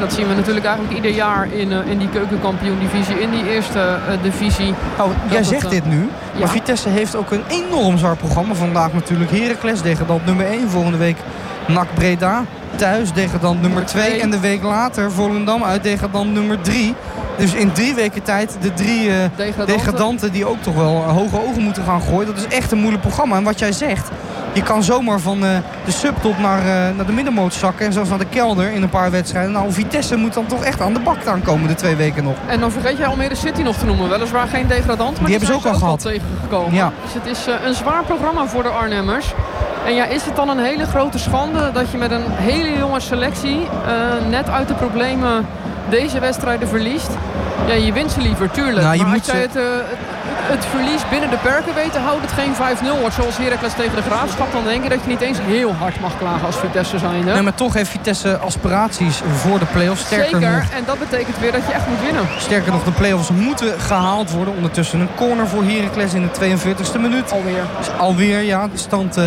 dat zien we natuurlijk eigenlijk ieder jaar in die keukenkampioen-divisie, in die eerste divisie. Oh, jij zegt dit nu, ja. Maar Vitesse heeft ook een enorm zwaar programma. Vandaag natuurlijk Heracles, degradant nummer 1. Volgende week NAC Breda, thuis degradant nummer 2. En de week later Volendam uit degradant nummer 3. Dus in 3 weken tijd de 3 degradanten die ook toch wel hoge ogen moeten gaan gooien. Dat is echt een moeilijk programma. En wat jij zegt, je kan zomaar van de subtop naar de middenmoot zakken. En zelfs naar de kelder in een paar wedstrijden. Nou, Vitesse moet dan toch echt aan de bak aankomen de 2 weken nog. En dan vergeet jij Almere City nog te noemen. Weliswaar geen degradant, maar die hebben ze ook al gehad tegengekomen. Ja. Dus het is een zwaar programma voor de Arnhemmers. En ja, is het dan een hele grote schande dat je met een hele jonge selectie net uit de problemen deze wedstrijden verliest? Ja, je wint ze liever, tuurlijk. Nou, maar als jij het verlies binnen de perken weet te houden, het geen 5-0 wordt zoals Heracles tegen de Graafschap, dan denk je dat je niet eens heel hard mag klagen als Vitesse zijnde. Nee, maar toch heeft Vitesse aspiraties voor de play-offs. Sterker Zeker, nog, en dat betekent weer dat je echt moet winnen. Sterker nog, de play-offs moeten gehaald worden. Ondertussen een corner voor Heracles in de 42e minuut. Alweer, ja. De stand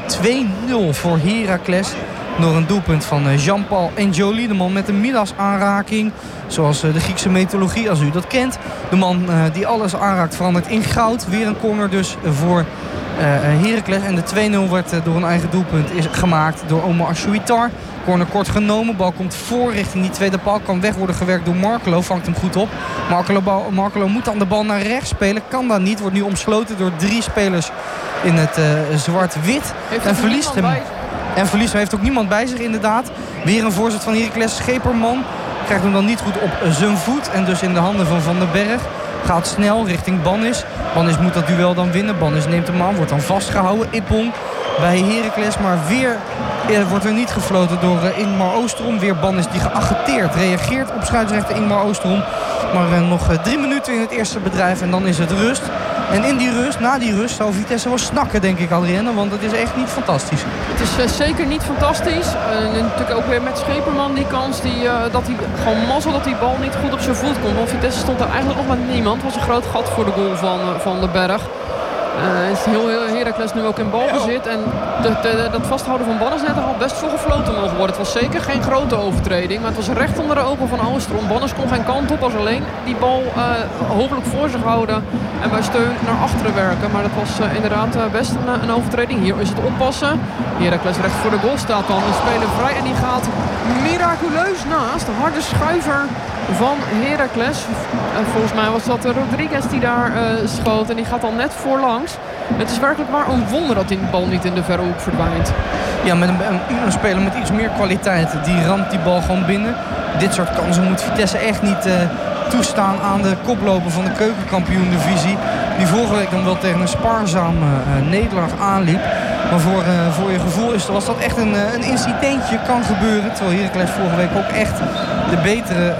2-0 voor Heracles. Door een doelpunt van Jean-Paul Enjoli. De man met een middasaanraking. Zoals de Griekse mythologie, als u dat kent. De man die alles aanraakt verandert in goud. Weer een corner dus voor Heracles. En de 2-0 werd door een eigen doelpunt gemaakt door Omar Ashouitar. Corner kort genomen. Bal komt voor richting die tweede paal. Kan weg worden gewerkt door Markelo. Vangt hem goed op. Markelo moet dan de bal naar rechts spelen. Kan dat niet. Wordt nu omsloten door 3 spelers in het zwart-wit. En verliest hem. Heeft ook niemand bij zich inderdaad. Weer een voorzet van Heracles. Scheperman krijgt hem dan niet goed op zijn voet. En dus in de handen van Van den Berg. Gaat snel richting Bannis. Bannis moet dat duel dan winnen. Bannis neemt hem aan. Wordt dan vastgehouden. Ippon bij Heracles. Maar weer wordt er niet gefloten door Ingmar Oosterom. Weer Bannis die geagiteerd reageert op scheidsrechter Ingmar Oosterom. Maar nog 3 minuten in het eerste bedrijf. En dan is het rust. En in die rust, na die rust, zou Vitesse wel snakken, denk ik, Adrienne. Want het is echt niet fantastisch. Het is zeker niet fantastisch. En natuurlijk ook weer met Scheperman die kans. Dat hij gewoon mazzel dat die bal niet goed op zijn voet komt. Want Vitesse stond er eigenlijk nog met niemand. Het was een groot gat voor de goal van de Berg. Is heel Heracles nu ook in balbezit. En dat vasthouden van Bannis net al best veel gefloten mogen worden. Het was zeker geen grote overtreding. Maar het was recht onder de ogen van Oosterom. Bannis kon geen kant op als alleen die bal hopelijk voor zich houden. En bij steun naar achteren werken. Maar dat was inderdaad best een overtreding. Hier is het oppassen. Heracles recht voor de goal staat dan. Een speler vrij en die gaat miraculeus naast. De harde schuiver van Heracles. Volgens mij was dat Rodriguez die daar schoot. En die gaat dan net voorlangs. Het is werkelijk maar een wonder dat die bal niet in de verre hoek verdwijnt. Ja, met een speler met iets meer kwaliteit. Die ramt die bal gewoon binnen. Dit soort kansen moet Vitesse echt niet toestaan aan de koploper van de keukenkampioen-divisie. Die vorige week dan wel tegen een spaarzame nederlaag aanliep. Maar voor je gevoel was dat echt een incidentje. Kan gebeuren. Terwijl Heracles vorige week ook echt de betere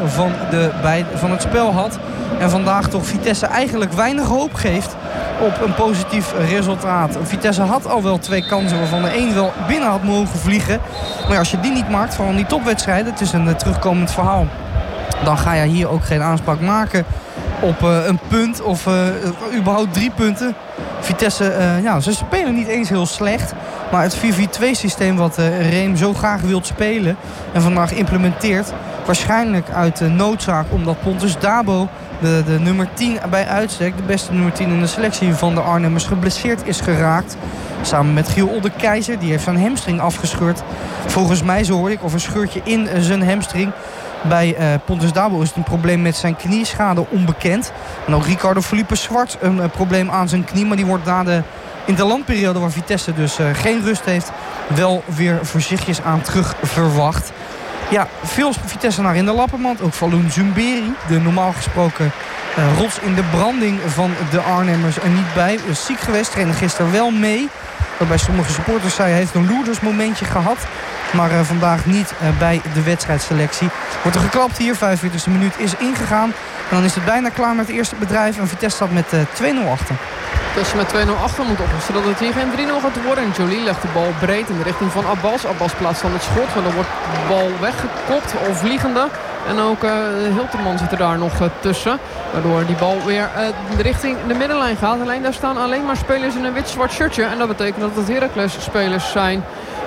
van het spel had. En vandaag toch Vitesse eigenlijk weinig hoop geeft op een positief resultaat. Vitesse had al wel 2 kansen waarvan de 1 wel binnen had mogen vliegen. Maar als je die niet maakt, vooral in die topwedstrijden, het is een terugkomend verhaal. Dan ga je hier ook geen aanspraak maken op een punt of überhaupt 3 punten. Vitesse, ze spelen niet eens heel slecht. Maar het 4-4-2 systeem wat Reem zo graag wilt spelen en vandaag implementeert, waarschijnlijk uit noodzaak omdat Pontus Dabo, de nummer 10 bij uitstek, de beste nummer 10 in de selectie van de Arnhemmers, geblesseerd is geraakt. Samen met Giel Oldekeizer, die heeft zijn hamstring afgescheurd. Volgens mij, zo hoorde ik, of een scheurtje in zijn hamstring. Bij Pontus Dabo is het een probleem met zijn knieschade onbekend. En ook Ricardo Felipe Zwart een probleem aan zijn knie. Maar die wordt na de interlandperiode waar Vitesse dus geen rust heeft, wel weer voorzichtig aan terug verwacht. Ja, veel Vitesse naar in de lappenmand. Ook Falloun Zumberi, de normaal gesproken rots in de branding van de Arnhemmers, er niet bij. Is ziek geweest, trainde gisteren wel mee. Waarbij sommige supporters zei hij heeft een loerders momentje gehad. Maar vandaag niet bij de wedstrijdselectie. Wordt er geklapt hier, 45e minuut is ingegaan. En dan is het bijna klaar met het eerste bedrijf. En Vitesse staat met 2-0 achter. Dat ze met 2-0 achter moet oppassen, zodat het hier geen 3-0 gaat worden. En Jolie legt de bal breed in de richting van Abbas. Abbas plaatst dan het schot, maar dan wordt de bal weggekopt, al vliegende. En ook Hilterman zit er daar nog tussen. Waardoor die bal weer richting de middenlijn gaat. Alleen daar staan alleen maar spelers in een wit-zwart shirtje. En dat betekent dat het Heracles spelers zijn.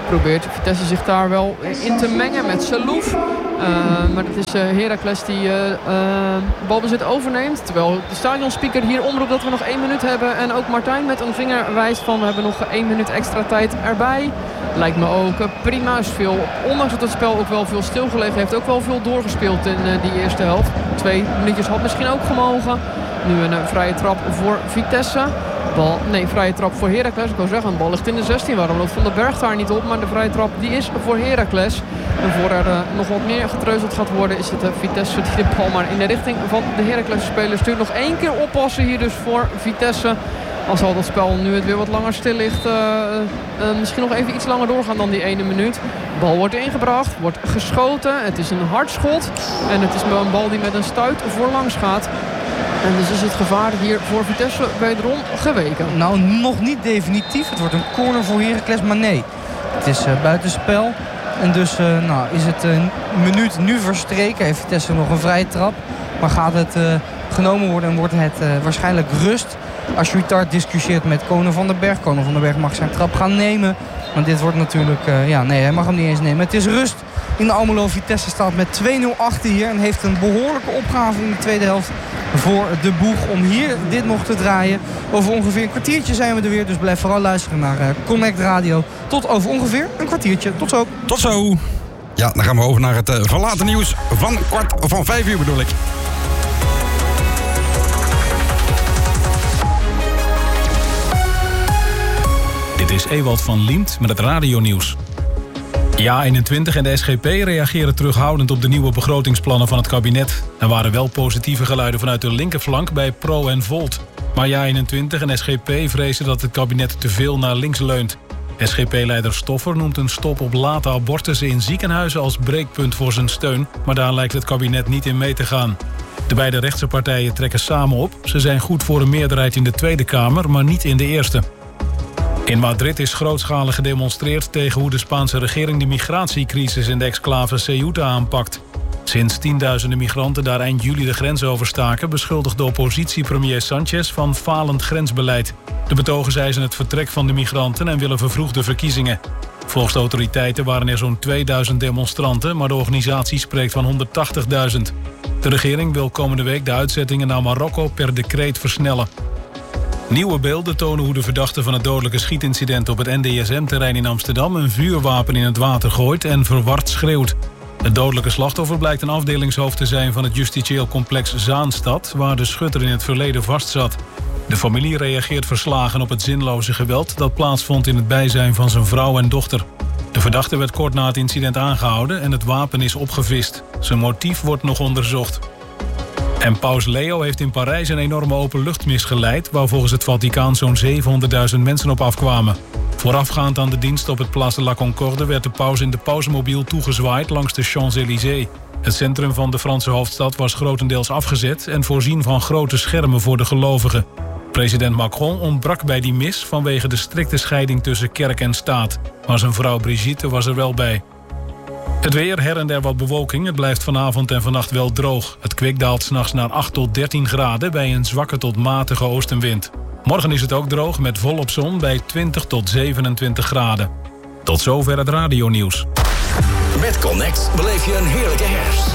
probeert Vitesse zich daar wel in te mengen met Salouf. Maar het is Heracles die balbezit overneemt. Terwijl de stadionspeaker hier omroept dat we nog 1 minuut hebben. En ook Martijn met een vinger wijst van we hebben nog 1 minuut extra tijd erbij. Lijkt me ook prima. Is veel, ondanks dat het spel ook wel veel stilgelegen heeft. Ook wel veel doorgespeeld in die eerste helft. 2 minuutjes had misschien ook gemogen. Nu een vrije trap voor Vitesse. Vrije trap voor Heracles. Ik wil zeggen, de bal ligt in de 16. Waarom loopt Van den Berg daar niet op? Maar de vrije trap die is voor Heracles. En voor er nog wat meer getreuzeld gaat worden, is het Vitesse die de bal maar in de richting van de Heracles-spelers stuurt. Nog 1 keer oppassen hier dus voor Vitesse. Als al dat spel nu het weer wat langer stil ligt, misschien nog even iets langer doorgaan dan die 1 minuut. De bal wordt ingebracht, wordt geschoten. Het is een hard schot. En het is wel een bal die met een stuit voorlangs gaat. En dus is het gevaar hier voor Vitesse wederom geweken. Nou, nog niet definitief. Het wordt een corner voor Heracles, maar nee. Het is buitenspel. En dus is het een minuut nu verstreken. Heeft Vitesse nog een vrije trap. Maar gaat het genomen worden en wordt het waarschijnlijk rust. Als Juttard discussieert met Konen van den Berg. Konen van den Berg mag zijn trap gaan nemen. Maar dit wordt natuurlijk... hij mag hem niet eens nemen. Het is rust in de Almelo. Vitesse staat met 2-0 achter hier. En heeft een behoorlijke opgave in de tweede helft voor de boeg om hier dit nog te draaien. Over ongeveer een kwartiertje zijn we er weer. Dus blijf vooral luisteren naar Connect Radio. Tot over ongeveer een kwartiertje. Tot zo. Tot zo. Ja, dan gaan we over naar het verlaten nieuws van 5 uur bedoel ik. Dit is Ewald van Liemt met het radionieuws. Ja21 en de SGP reageren terughoudend op de nieuwe begrotingsplannen van het kabinet. Er waren wel positieve geluiden vanuit de linkerflank bij Pro en Volt. Maar Ja21 en SGP vrezen dat het kabinet te veel naar links leunt. SGP-leider Stoffer noemt een stop op late abortussen in ziekenhuizen als breekpunt voor zijn steun, maar daar lijkt het kabinet niet in mee te gaan. De beide rechtse partijen trekken samen op. Ze zijn goed voor een meerderheid in de Tweede Kamer, maar niet in de Eerste. In Madrid is grootschalig gedemonstreerd tegen hoe de Spaanse regering de migratiecrisis in de exclave Ceuta aanpakt. Sinds tienduizenden migranten daar eind juli de grens overstaken, beschuldigt de oppositie premier Sanchez van falend grensbeleid. De betogers eisen het vertrek van de migranten en willen vervroegde verkiezingen. Volgens de autoriteiten waren er zo'n 2000 demonstranten, maar de organisatie spreekt van 180.000. De regering wil komende week de uitzettingen naar Marokko per decreet versnellen. Nieuwe beelden tonen hoe de verdachte van het dodelijke schietincident op het NDSM-terrein in Amsterdam een vuurwapen in het water gooit en verward schreeuwt. Het dodelijke slachtoffer blijkt een afdelingshoofd te zijn van het justitieel complex Zaanstad, waar de schutter in het verleden vastzat. De familie reageert verslagen op het zinloze geweld dat plaatsvond in het bijzijn van zijn vrouw en dochter. De verdachte werd kort na het incident aangehouden en het wapen is opgevist. Zijn motief wordt nog onderzocht. En paus Leo heeft in Parijs een enorme openluchtmis geleid, waar volgens het Vaticaan zo'n 700.000 mensen op afkwamen. Voorafgaand aan de dienst op het Place de la Concorde werd de paus in de pausmobiel toegezwaaid langs de Champs-Élysées. Het centrum van de Franse hoofdstad was grotendeels afgezet en voorzien van grote schermen voor de gelovigen. President Macron ontbrak bij die mis vanwege de strikte scheiding tussen kerk en staat. Maar zijn vrouw Brigitte was er wel bij. Het weer, her en der wat bewolking. Het blijft vanavond en vannacht wel droog. Het kwik daalt 's nachts naar 8 tot 13 graden bij een zwakke tot matige oostenwind. Morgen is het ook droog met volop zon bij 20 tot 27 graden. Tot zover het radionieuws. Met Connect beleef je een heerlijke herfst.